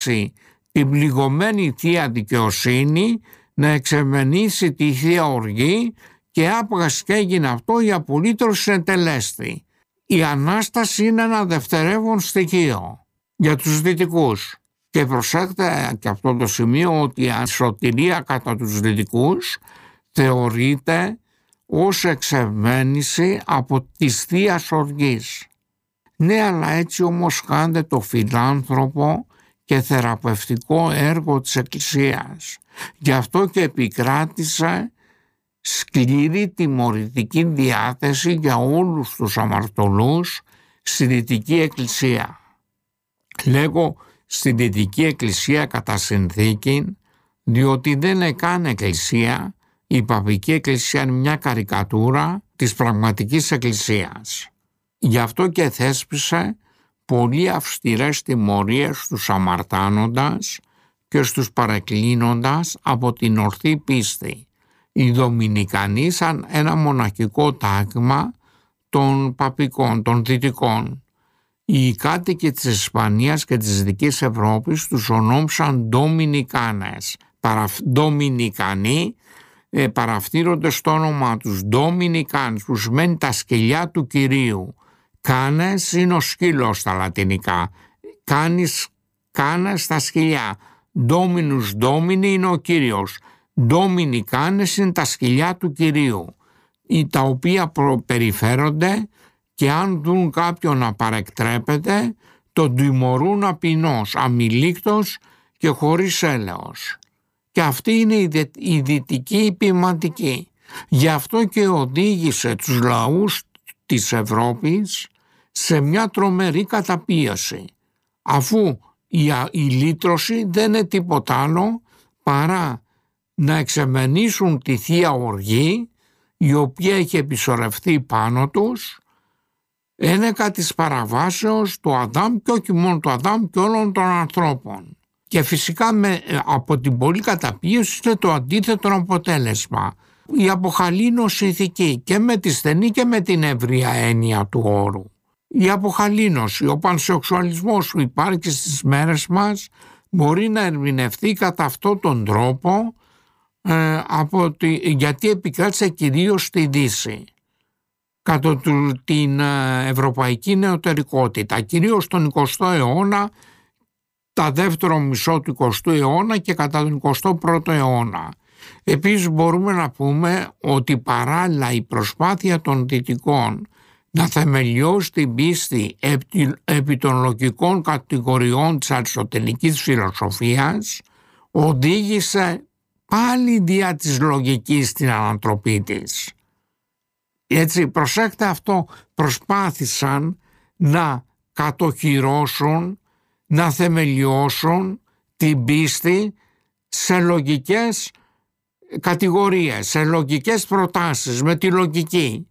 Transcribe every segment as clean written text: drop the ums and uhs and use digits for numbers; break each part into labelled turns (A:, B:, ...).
A: την πληγωμένη Θεία Δικαιοσύνη, να εξεμενήσει τη Θεία Οργή και άπαγας και έγινε αυτό η απολύτως συνετελέστη. Η Ανάσταση είναι ένα δευτερεύον στοιχείο για τους δυτικούς. Και προσέξτε και αυτό το σημείο ότι η σωτηρία κατά τους δυτικούς θεωρείται ως εξεμένηση από της Θείας Οργής. Ναι, αλλά έτσι όμως κάνετε το φιλάνθρωπο και θεραπευτικό έργο της Εκκλησίας. Γι' αυτό και επικράτησε σκληρή τιμωρητική διάθεση για όλους τους αμαρτωλούς στη Δυτική Εκκλησία. Λέγω στη Δυτική Εκκλησία κατά συνθήκη, διότι δεν έκανε Εκκλησία, η Παπική Εκκλησία είναι μια καρικατούρα της πραγματικής Εκκλησίας. Γι' αυτό και θέσπισε πολύ αυστηρές τιμωρίες στους αμαρτάνοντας και στους παρεκκλίνοντας από την ορθή πίστη. Οι Δομινικανοί σαν ένα μοναχικό τάγμα των παπικών, των δυτικών. Οι κάτοικοι της Ισπανίας και της Δυτικής Ευρώπης τους ονόμασαν Ντομινικάνες. Ντομινικανοί παραφθείρονται στο όνομα τους. Ντομινικάνες που σημαίνει τα σκυλιά του Κυρίου. Κάνες είναι ο σκύλος στα λατινικά. Κάνες τα σκυλιά. Ντόμινους ντόμινι είναι ο Κύριος. Ντομινικάνες είναι τα σκυλιά του Κυρίου, τα οποία περιφέρονται και αν δουν κάποιον να παρεκτρέπεται, τον τιμωρούν απεινώς, αμιλήκτος και χωρίς έλεος. Και αυτή είναι η δυτική ποιηματική. Γι' αυτό και οδήγησε τους λαούς της Ευρώπης σε μια τρομερή καταπίεση, αφού η λύτρωση δεν είναι τίποτα άλλο παρά να εξεμενήσουν τη Θεία Οργή, η οποία έχει επισορευτεί πάνω τους, ένεκα της παραβάσεως του Αδάμ και όχι μόνο του Αδάμ και όλων των ανθρώπων. Και φυσικά από την πολλή καταπίεση είναι το αντίθετο αποτέλεσμα. Η αποχαλήνωση ηθική και με τη στενή και με την ευρεία έννοια του όρου. Η αποχαλήνωση, ο πανσεξουαλισμός που υπάρχει στις μέρες μας μπορεί να ερμηνευτεί κατά αυτόν τον τρόπο γιατί επικράτησε κυρίως στη Δύση κατά την ευρωπαϊκή νεωτερικότητα, κυρίως τον 20ο αιώνα, τα δεύτερο μισό του 20ου αιώνα και κατά τον 21ο αιώνα. Επίσης μπορούμε να πούμε ότι παράλληλα η προσπάθεια των δυτικών να θεμελιώσει την πίστη επί των λογικών κατηγοριών της αριστοτελικής φιλοσοφίας οδήγησε πάλι δια της λογικής στην ανατροπή της. Έτσι, προσέξτε αυτό, προσπάθησαν να κατοχυρώσουν, να θεμελιώσουν την πίστη σε λογικές κατηγορίες, σε λογικές προτάσεις, με τη λογική.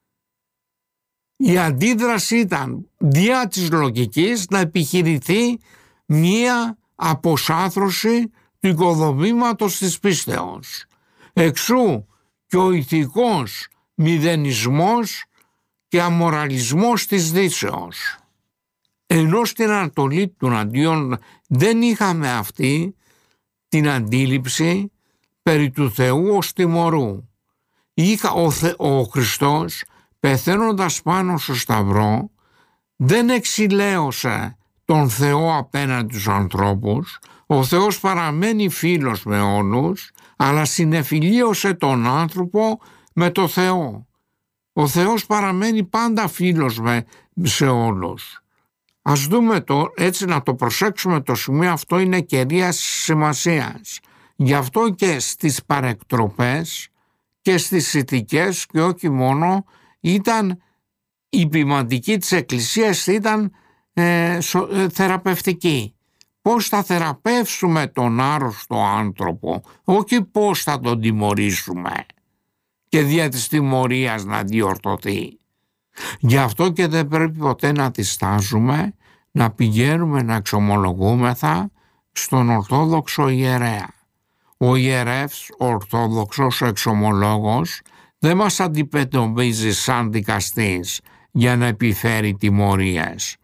A: Η αντίδραση ήταν δια της λογικής να επιχειρηθεί μία αποσάθρωση του οικοδομήματος της πίστεως. Εξού και ο ηθικός μηδενισμός και αμοραλισμός της Δύσεως. Ενώ στην Ανατολή των αντίον δεν είχαμε αυτή την αντίληψη περί του Θεού ως τιμωρού. Ο Χριστός πεθαίνοντας πάνω στο Σταυρό δεν εξηλαίωσε τον Θεό απέναντι στους ανθρώπους. Ο Θεός παραμένει φίλος με όλους, αλλά συνεφιλίωσε τον άνθρωπο με το Θεό. Ο Θεός παραμένει πάντα φίλος σε όλους. Ας δούμε έτσι να το προσέξουμε το σημείο αυτό, είναι κερίας σημασίας. Γι' αυτό και στις παρεκτροπές και στις ηθικές και όχι μόνο ήταν η ποιηματική της Εκκλησίας ήταν θεραπευτική. Πώς θα θεραπεύσουμε τον άρρωστο άνθρωπο, όχι πώς θα τον τιμωρήσουμε και δια της τιμωρίας να διορθωθεί. Γι' αυτό και δεν πρέπει ποτέ να διστάζουμε να πηγαίνουμε να εξομολογούμεθα στον Ορθόδοξο ιερέα. Ο ιερεύς, ο Ορθόδοξος, ο εξομολόγος δεν μας αντιμετωπίζει σαν δικαστής για να επιφέρει τιμωρίες.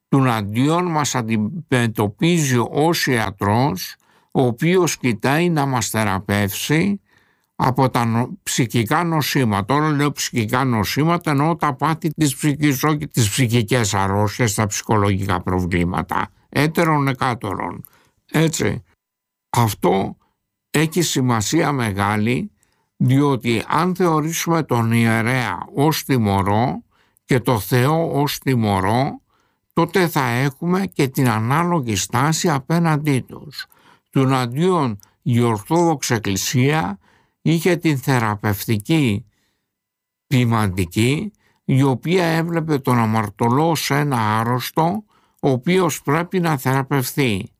A: Τουναντίον μας αντιμετωπίζει ως ιατρός, ο οποίος κοιτάει να μας θεραπεύσει από τα ψυχικά νοσήματα. Τώρα λέω ψυχικά νοσήματα, εννοώ τα πάθη της ψυχής, όχι τις ψυχικές αρρώστιες, τα ψυχολογικά προβλήματα, έτερον εκάτερον. Έτσι, αυτό έχει σημασία μεγάλη, διότι αν θεωρήσουμε τον ιερέα ως τιμωρό και το Θεό ως τιμωρό, τότε θα έχουμε και την ανάλογη στάση απέναντί τους. Τουναντίον η Ορθόδοξη Εκκλησία είχε την θεραπευτική ποιμαντική, η οποία έβλεπε τον αμαρτωλό σε ένα άρρωστο, ο οποίος πρέπει να θεραπευθεί.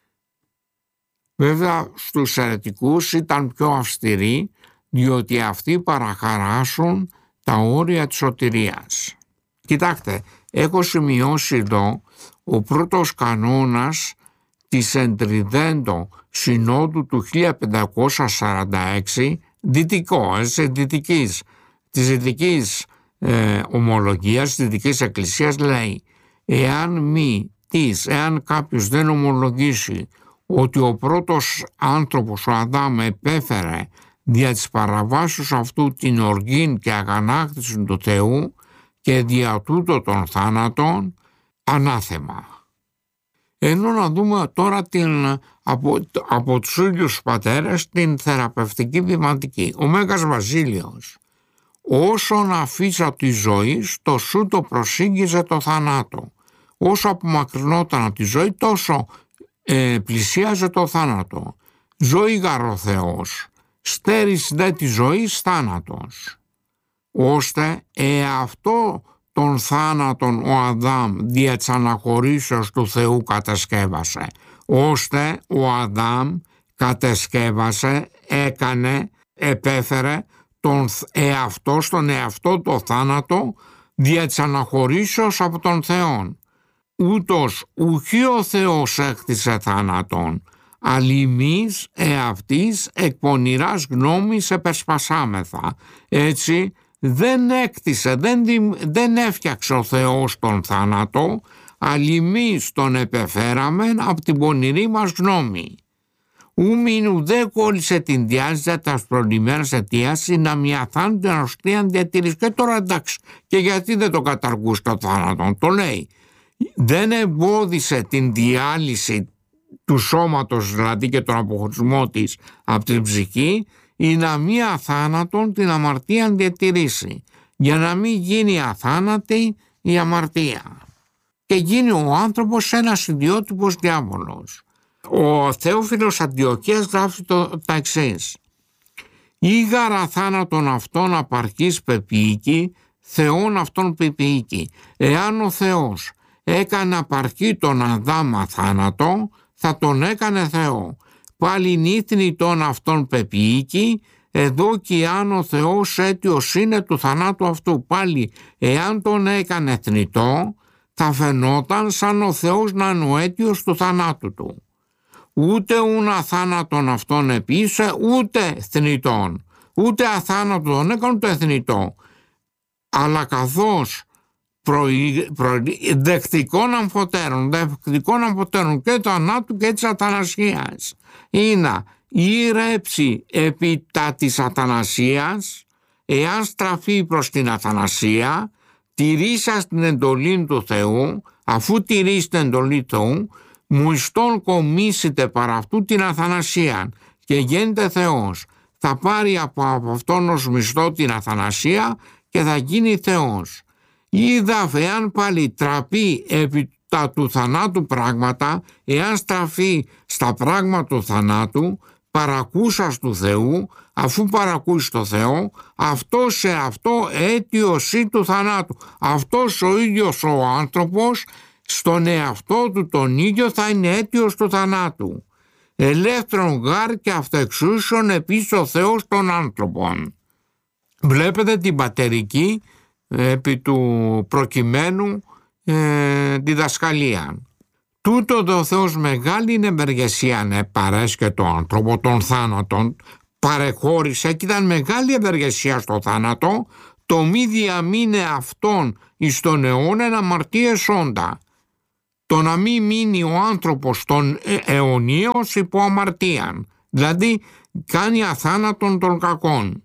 A: Βέβαια στους αιρετικούς ήταν πιο αυστηροί, διότι αυτοί παραχαράσουν τα όρια της σωτηρίας. Κοιτάξτε, έχω σημειώσει εδώ ο πρώτος κανόνας της Εντριδέντο Συνόδου του 1546, της δυτικής ομολογίας, της δυτικής εκκλησίας, λέει: εάν κάποιος δεν ομολογήσει ότι ο πρώτος άνθρωπος, ο Αδάμ, επέφερε δια της παραβάσεως αυτού την οργήν και αγανάκτηση του Θεού και δια τούτο των θάνατων, ανάθεμα. Ενώ να δούμε τώρα από τους ίδιους πατέρες την θεραπευτική ποιμαντική. Ο Μέγας Βασίλειος: όσον αφήσα τη ζωή, τόσο το προσήγγιζε το θάνατο. Όσο απομακρυνόταν από τη ζωή, τόσο πλησίαζε το θάνατο. Ζωή γαρ Θεός, στέρης δε τη ζωής θάνατος. Ώστε αυτό τον θάνατον ο Αδάμ δια της αναχωρήσεως του Θεού κατασκεύασε. Ώστε ο Αδάμ κατασκεύασε, επέφερε στον εαυτό το θάνατο δια της αναχωρήσεως από τον Θεόν. Ούτως ουχή ο Θεός έκτισε θάνατον, αλλη εμείς εαυτής εκ πονηράς γνώμης επεσπασάμεθα. Έτσι δεν έκτισε, δεν έφτιαξε ο Θεός τον θάνατο, αλλη εμείς τον επεφέραμε από την πονηρή μας γνώμη. Ου μείνου δε κόλλησε την διάζητα τα προλημμένας αιτίας να μια θάνατο αρρωστίαν διατηρήσει. Και τώρα εντάξει, και γιατί δεν το καταργούς το θάνατο, το λέει. Δεν εμπόδισε την διάλυση του σώματος, δηλαδή και τον αποχωρισμό της από την ψυχή, ή να μη αθάνατον την αμαρτία διατηρήσει, για να μην γίνει αθάνατη η αμαρτία και γίνει ο άνθρωπος ένας ιδιότυπος διάβολος. Ο Θεόφιλος Αντιοχίας γράφει τα εξής: «Ήγαρ αθάνατον αυτόν απαρχής πεποιήκη, Θεόν αυτόν πεποιήκη». Εάν ο Θεός έκανε απαρχή τον Αδάμ αθάνατο, θα τον έκανε Θεό. Πάλι νύθνη τον αυτόν πεποιήκη, εδώ και αν ο Θεός αίτιος είναι του θανάτου αυτού. Πάλι εάν τον έκανε θνητό, θα φαινόταν σαν ο Θεός να είναι ο αίτιος του θανάτου του. Ούτε ούν αθάνατον αυτόν επίησε, ούτε θνητόν. Ούτε αθάνατο τον έκανε, ούτε θνητό. Αλλά καθώς δεκτικών αμφωτέρων και του θανάτου και της αθανασίας, είναι η ρέψη επί τα της αθανασίας, εάν στραφεί προς την αθανασία, τηρήσας την εντολή του Θεού, αφού τηρείς την εντολή Θεού, μουιστόν κομίσετε παρά αυτού την αθανασία και γίνεται Θεός. Θα πάρει από αυτόν ως μισθό την αθανασία και θα γίνει Θεός. Είδα εάν πάλι τραπεί επί τα του θανάτου πράγματα, εάν στραφεί στα πράγματα του θανάτου, παρακούσας του Θεού, αφού παρακούσει το Θεό, αυτό σε αυτό αίτιος ή του θανάτου. Αυτός ο ίδιος ο άνθρωπος στον εαυτό του τον ίδιο θα είναι αίτιος του θανάτου. Ελεύθερον γάρ και αυτοεξούσιον επίσης ο Θεός των άνθρωπων. Βλέπετε την πατερική επί του προκειμένου διδασκαλία. Τούτο το Θεός μεγάλη είναι ευεργεσία παρέσκε το άνθρωπο των θάνατων, παρεχώρησε και ήταν μεγάλη ευεργεσία στο θάνατο, το μη διαμείνε αυτόν εις τον αιώνα αμαρτίες όντα. το να μην μείνει ο άνθρωπος των αιωνίως υπό αμαρτίαν, δηλαδή κάνει αθάνατον των κακών.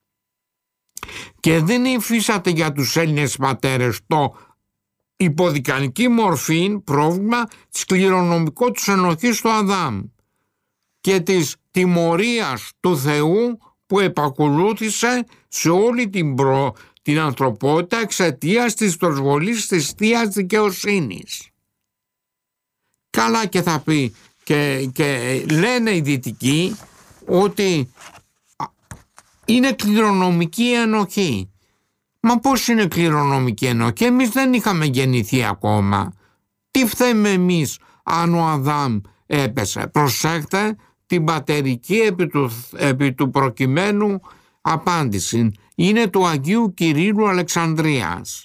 A: Και δεν υφίσταται για τους Έλληνες πατέρες το υποδικανική μορφή πρόβλημα της κληρονομικό τους ενοχής στο Αδάμ και της τιμωρίας του Θεού που επακολούθησε σε όλη την ανθρωπότητα εξαιτίας της προσβολής της θείας δικαιοσύνης. Καλά και θα πει και λένε οι δυτικοί ότι είναι κληρονομική ενοχή. Μα πώς είναι κληρονομική ενοχή? Εμείς δεν είχαμε γεννηθεί ακόμα. Τι φταίμε εμείς αν ο Αδάμ έπεσε? Προσέχτε την πατερική επί του προκειμένου απάντηση. Είναι του Αγίου Κυρίλου Αλεξανδρίας.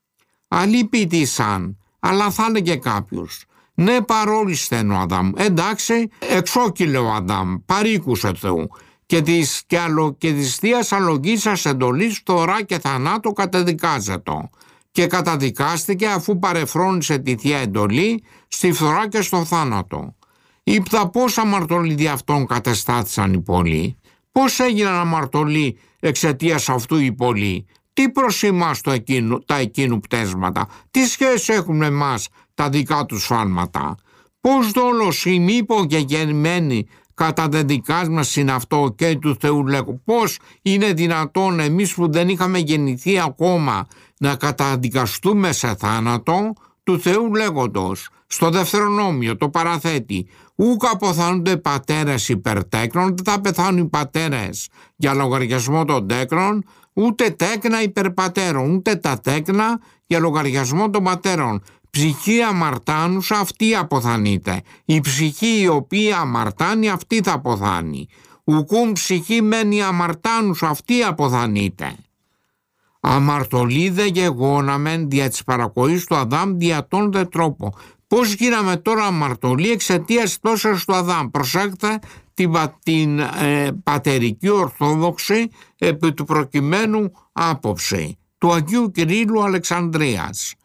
A: Αλίπητησαν, αλλά θα έλεγε κάποιος, ναι, παρόλισθεν ο Αδάμ, εντάξει, εξόκυλε ο Αδάμ, παρήκουσε Θεού και της θείας αλογίσας εντολής φθορά και θανάτου καταδικάζετο και καταδικάστηκε αφού παρεφρόνησε τη θεία εντολή στη φθορά και στο θάνατο. Ήπτα πώς αμαρτωλοί δι' αυτόν κατεστάθησαν οι πολλοί, πώς έγιναν αμαρτωλοί εξαιτίας αυτού οι πολλοί, τι προς εμάς τα εκείνου πτέσματα, τι σχέση έχουν με εμάς τα δικά τους σφάλματα, πώς δόλος οι μη υπογεγενμένοι κατά τα δικά μας είναι αυτό και του Θεού λέγω, πώς είναι δυνατόν εμείς που δεν είχαμε γεννηθεί ακόμα να καταδικαστούμε σε θάνατο του Θεού λέγοντος. Στο Δευτερονόμιο το παραθέτει, ούκα αποθανούνται πατέρες υπέρ τέκνων, δεν θα πεθάνουν οι πατέρες για λογαριασμό των τέκνων, ούτε τέκνα υπέρ πατέρων, ούτε τα τέκνα για λογαριασμό των πατέρων. Ψυχή αμαρτάνουσα αυτή αποθανείται, η ψυχή η οποία αμαρτάνει αυτή θα αποθάνει. Ουκούν ψυχή μένει αμαρτάνουσα αυτή αποθανείται. Αμαρτωλοί δε γεγόναμεν δια της παρακοής του Αδάμ δια τον δε τρόπο. Πώς γίναμε τώρα αμαρτωλοί εξαιτίας τόσες του Αδάμ? Προσέξτε την πατερική ορθόδοξη επί του προκειμένου άποψη του Αγίου Κυρίλου Αλεξανδρίας.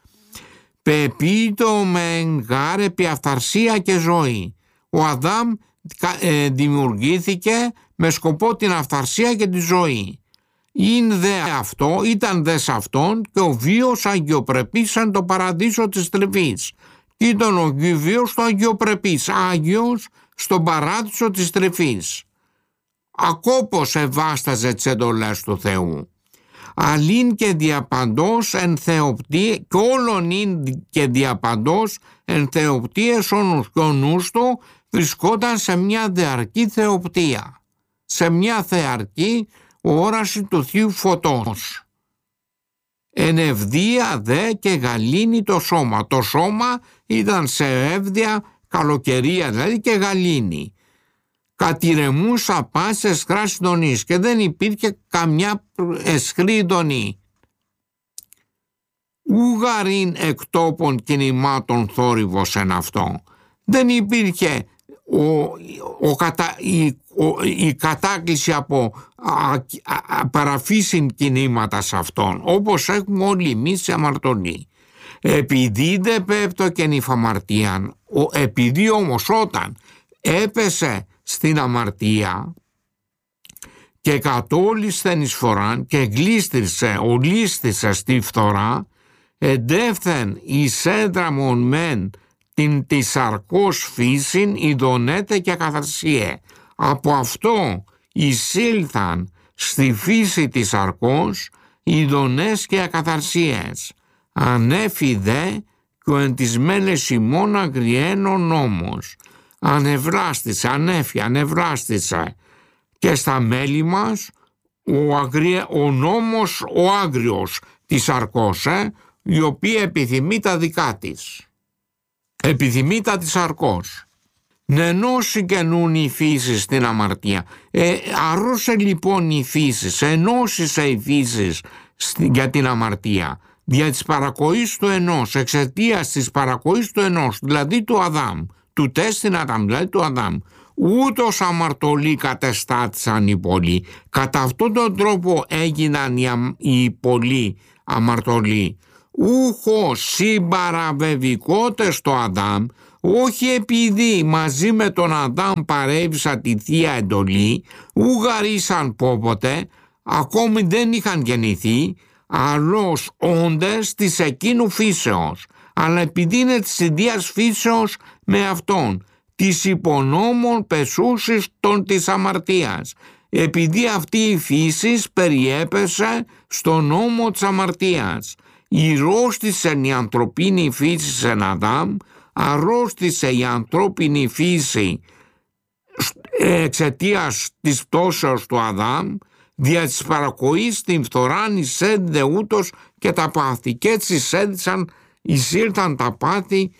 A: Πεπίτω με γάρ επί αυθαρσία και ζωή. Ο Αδάμ δημιουργήθηκε με σκοπό την αυθαρσία και τη ζωή. Ήταν δε σε αυτόν και ο βίος αγιοπρεπής σαν το παραδείσο της τρυφής. Ήταν ο βίος του αγιοπρεπής, άγιος στον παράδεισο της τρυφής. Ακόπως ευάσταζε τις εντολές του Θεού. Αλλήν και διαπαντός εν θεοπτή και όλον είναι και διαπαντός εν θεοπτίες όνους και ο νους του βρισκόταν σε μια δεαρκή θεοπτία, σε μια θεαρκή όραση του Θείου Φωτός. Εν ευδία δε και γαλήνη το σώμα. Το σώμα ήταν σε εύδια καλοκαιρία δηλαδή και γαλήνη. Κατηρεμούσα πάσε εσχρά συντονής και δεν υπήρχε καμιά εσχρή εντονή. Ουγαρήν εκτόπων κινημάτων θόρυβος εν αυτό. Δεν υπήρχε η κατάκληση από παραφύσιν κινήματα σε αυτόν, όπως έχουμε όλοι εμείς σε αμαρτωλοί. Επειδή δεν πέπτω και νυφαμαρτίαν, επειδή όμως όταν έπεσε στην αμαρτία και κατόλισθεν εις φοράν και ολίστησε στη φθορά, εντεύθεν εις έντραμον μεν την της σαρκός φύσιν ειδονέται και καθαρσίε. Από αυτό εισήλθαν στη φύση της σαρκός ειδονές και ακαθαρσίες. Ανέφη δε και ο εν της μέλες ημών αγριένων νόμος. Ανευράστησε και στα μέλη μας ο νόμος ο άγριος της σαρκός, η οποία επιθυμεί τα δικά της. Επιθυμεί τα της σαρκός. Νενώσει καινούν η φύση στην αμαρτία. Αρρώσε λοιπόν η φύση, ενώσισε η φύση για την αμαρτία. Δια της παρακοής του ενός, εξαιτίας της παρακοής του ενός, δηλαδή του Αδάμ, του τέστην Αδάμ, δηλαδή του Αδάμ, ούτως αμαρτωλοί κατεστάτησαν οι πολλοί. Κατά αυτόν τον τρόπο έγιναν οι πολλοί αμαρτωλοί. ούχο συμπαραβεβικότες το Αδάμ, όχι επειδή μαζί με τον Αδάμ παρέβησα τη Θεία Εντολή, ου γαρίσαν πόποτε, ακόμη δεν είχαν γεννηθεί, αλλώς όντες της εκείνου φύσεως, αλλά επειδή είναι της ιδίας φύσεως με αυτόν, της υπονόμων πεσούσης των της αμαρτίας, επειδή αυτή η φύσης περιέπεσε στον νόμο της αμαρτίας. Ηρρώστησε η ανθρωπίνη φύση σε Αδάμ, αρρώστησε η ανθρώπινη φύση εξαιτίας της πτώσεως του Αδάμ, δια της παρακοής την φθοράν εισέδιδε ούτως και τα πάθη, και έτσι εισήρθαν τα πάθη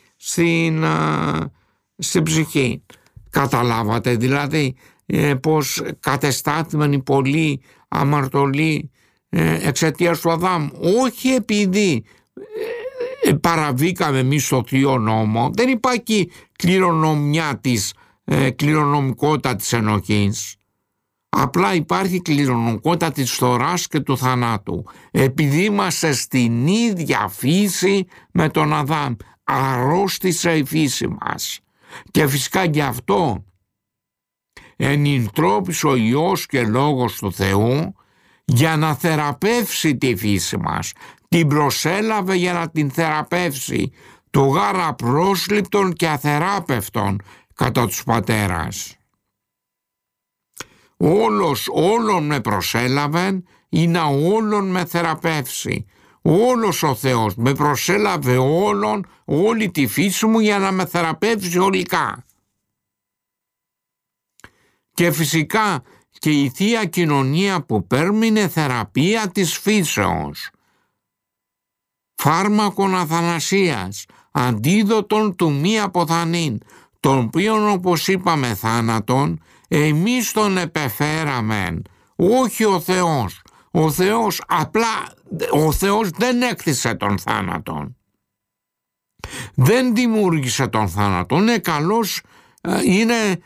A: στην ψυχή. Καταλάβατε δηλαδή πως κατεστάθημενοι πολλοί αμαρτωλοί εξαιτίας του Αδάμ, όχι επειδή παραβήκαμε εμείς στο Θείο Νόμο, δεν υπάρχει κληρονομικότητα της ενοχής, απλά υπάρχει κληρονομικότητα της φθοράς και του θανάτου, επειδή είμαστε στην ίδια φύση με τον Αδάμ, αρρώστησε η φύση μας, και φυσικά γι' αυτό ενυντρόπισε ο Υιός και Λόγος του Θεού για να θεραπεύσει τη φύση μας. Την προσέλαβε για να την θεραπεύσει, το γάρα πρόσληπτον και αθεράπευτον κατά τους πατέρας. Όλον με προσέλαβεν ή να όλον με θεραπεύσει. Όλος ο Θεός με προσέλαβε όλη τη φύση μου για να με θεραπεύσει ολικά. Και φυσικά και η Θεία Κοινωνία που παίρνει είναι θεραπεία της φύσεως, φάρμακον αθανασίας, αντίδοτον του μη αποθανήν, τον οποίον όπως είπαμε θάνατον, εμείς τον επεφέραμεν, όχι ο Θεός. Ο Θεός δεν έκτισε τον θάνατον, δεν δημιούργησε τον θάνατον, είναι καλός, είναι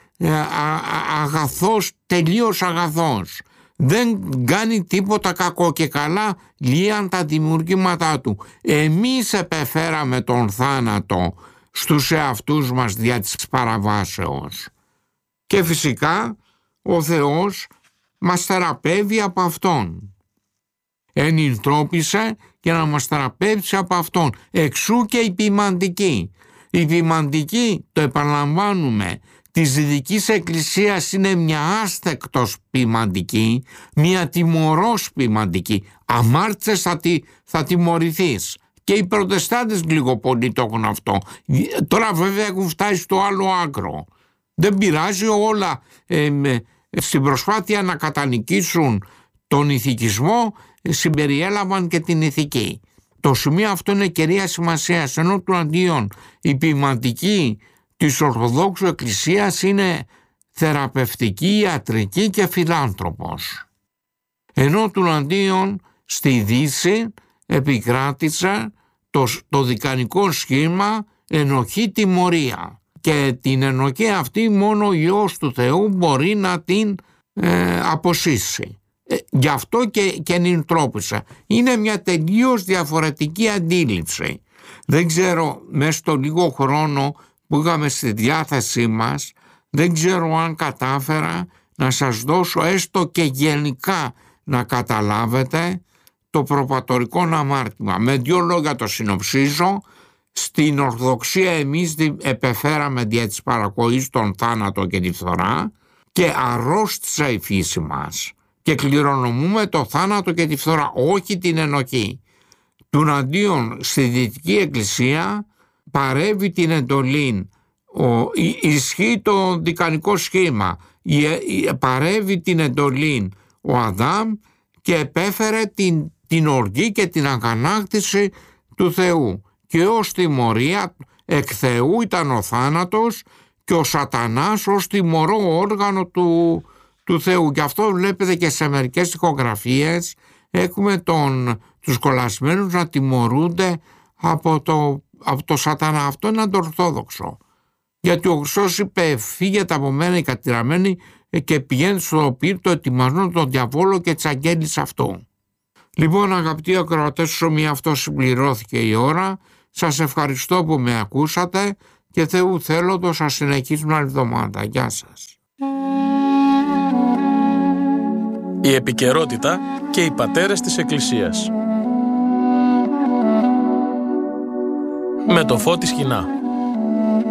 A: αγαθός, τελείως αγαθός, δεν κάνει τίποτα κακό και καλά λύαν τα δημιουργήματά του. Εμείς επεφέραμε τον θάνατο στους εαυτούς μας δια της παραβάσεως, και φυσικά ο Θεός μας θεραπεύει από Αυτόν. Ενυντρόπισε για να μας θεραπεύσει από Αυτόν. Εξού και η ποιμαντική. Η ποιμαντική, το επαναλαμβάνουμε, της Δυτικής Εκκλησίας είναι μια άστεκτος ποιμαντική, μια τιμωρός ποιμαντική. Αμάρτησες θα τιμωρηθείς. Και οι Προτεστάντες λίγο πολύ το έχουν αυτό. Τώρα βέβαια έχουν φτάσει στο άλλο άκρο. Δεν πειράζει, όλα στην προσπάθεια να κατανικήσουν τον ηθικισμό συμπεριέλαβαν και την ηθική. Το σημείο αυτό είναι κεραία σημασίας, ενώ του αντίον η ποιμαντική της Ορθοδόξου Εκκλησίας είναι θεραπευτική, ιατρική και φιλάνθρωπος. Ενώ του αντίον στη Δύση επικράτησε το δικανικό σχήμα ενοχή τιμωρία, και την ενοχή αυτή μόνο ο Υιός του Θεού μπορεί να την αποσύσει. Γι' αυτό και ενυντρόπισε. Είναι μια τελείως διαφορετική αντίληψη. Δεν ξέρω, μέσα στο λίγο χρόνο που είχαμε στη διάθεσή μας, δεν ξέρω αν κατάφερα να σας δώσω έστω και γενικά να καταλάβετε το προπατορικό αμάρτημα. Με 2 λόγια το συνοψίζω. Στην Ορθοδοξία εμείς επεφέραμε δια της παρακοής τον θάνατο και τη φθορά, και αρρώστησε η φύση μας και κληρονομούμε το θάνατο και τη φθορά, όχι την ενοχή. Τουναντίον στη Δυτική Εκκλησία παρεύει την εντολή, ισχύει το δικανικό σχήμα, παρεύει την εντολή ο Αδάμ και επέφερε την οργή και την αγανάκτηση του Θεού, και ως τιμωρία εκ Θεού ήταν ο θάνατος και ο σατανάς ως τιμωρό όργανο του Θεού. Γι' αυτό βλέπετε και σε μερικές τοιχογραφίες έχουμε τους κολλασμένους να τιμωρούνται από το σατανά. Αυτό είναι αντορθόδοξο. Γιατί ο Χριστός είπε φύγετε από μένα οι κατηραμένοι και πηγαίνετε στο πύρτο ετοιμαζόν τον διαβόλο και τις αγγέλεις αυτού. Λοιπόν, αγαπητοί ακροατές, ομοία αυτό συμπληρώθηκε η ώρα. Σας ευχαριστώ που με ακούσατε και Θεού θέλοντος θα συνεχίσουμε άλλη εβδομάδα. Γεια σας.
B: Η επικαιρότητα και οι πατέρες της Εκκλησίας. Με το Φώτη Σκηνά.